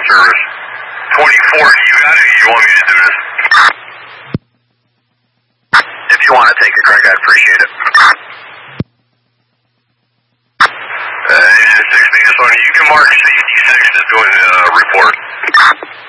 service. 24, you got it, or you want me to do this? If you want to take it, Craig, I'd appreciate it. Engine 6, you can mark 66 as doing the report.